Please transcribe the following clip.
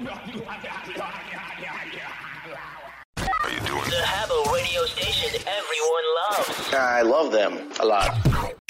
The Habbo radio station everyone loves. I love them a lot.